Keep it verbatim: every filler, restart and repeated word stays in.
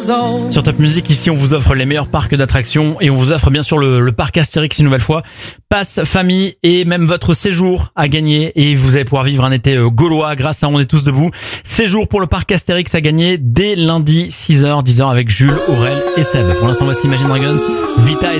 years old. Sur Top Music, ici, on vous offre les meilleurs parcs d'attractions et on vous offre bien sûr le, le parc Astérix une nouvelle fois. Passe famille et même votre séjour à gagner et vous allez pouvoir vivre un été gaulois grâce à On est tous debout. Séjour pour le parc Astérix à gagner dès lundi six heures dix heures avec Jules, Aurel et Seb. Pour l'instant, voici Imagine Dragons, Vita et